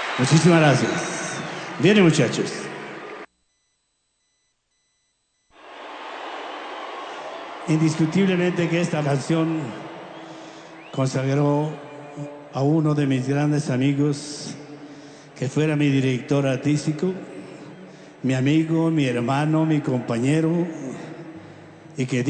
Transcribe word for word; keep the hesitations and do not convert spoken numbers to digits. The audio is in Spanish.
Muchísimas gracias. Vienen, muchachos. Indiscutiblemente que esta canción consagró a uno de mis grandes amigos, que fuera mi director artístico, mi amigo, mi hermano, mi compañero, y que